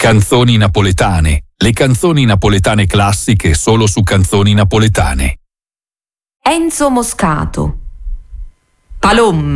Canzoni napoletane. Le canzoni napoletane classiche solo su Canzoni Napoletane. Enzo Moscato. Palom.